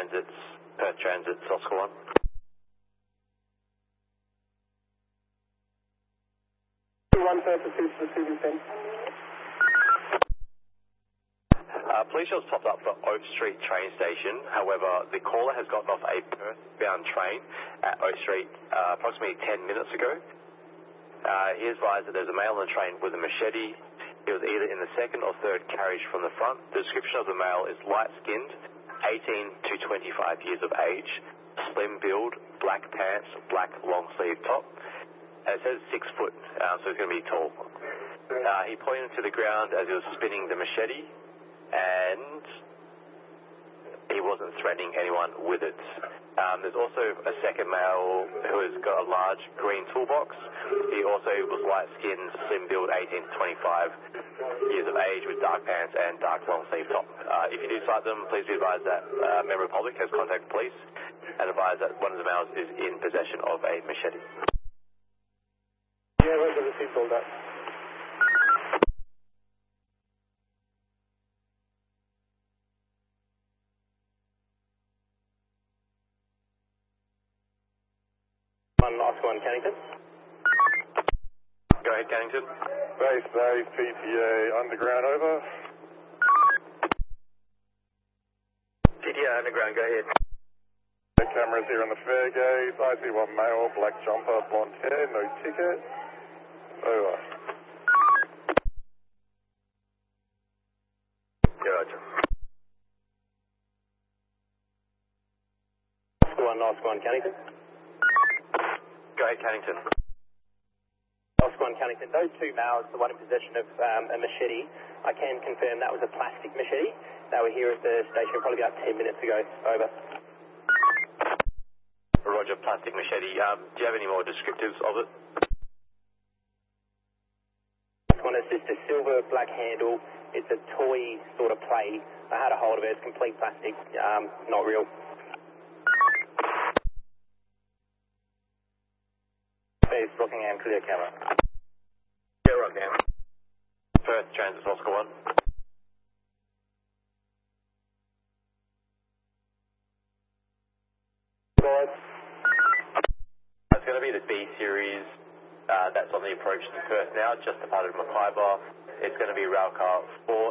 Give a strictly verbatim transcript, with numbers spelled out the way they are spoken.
Transit's, Perth Transit's Oscar one. One purposes for C B ten. Uh, police shots popped up for Oak Street train station. However, the caller has gotten off a Perth-bound train at Oak Street uh, approximately ten minutes ago. Uh, he advised that there's a male on the train with a machete. He was either in the second or third carriage from the front. The description of the male is light-skinned, eighteen to twenty-five years of age, slim build, black pants, black long-sleeve top. And it says six foot, uh, so he's going to be tall. Uh, he pointed to the ground as he was spinning the machete, and he wasn't threatening anyone with it. Um, there's also a second male who has got a large green toolbox. He also was light-skinned, slim build, eighteen to twenty-five years of age with dark pants and dark long-sleeve top. Uh, if you do sight them, please be advised that uh, a member of the public has contacted police and advised that one of the males is in possession of a machete. Yeah, where's the receipt all that? One Oscar one, Cannington. Go ahead, Cannington. Base Bay, P T A, underground over. P T A underground, go ahead. Cameras here on the fair gate. I see one male, black jumper, blonde hair, no ticket. Over. Yeah, roger. Oscar one, Oscar one, Cannington. Go ahead, Cannington. Oscar one, Cannington. Those two males, the one in possession of um, a machete, I can confirm that was a plastic machete. They were here at the station probably about ten minutes ago. Over. Roger, plastic machete. Um, do you have any more descriptives of it? One is just a silver black handle. It's a toy sort of play. I had a hold of it. It's complete plastic, um, not real. Face Rockingham, clear camera. Yeah, Rockingham. Perth Transit Oscar one. That's going to be the B series. Uh, that's on the approach to Perth now, just departed Mackay Bar. It's going to be railcar four.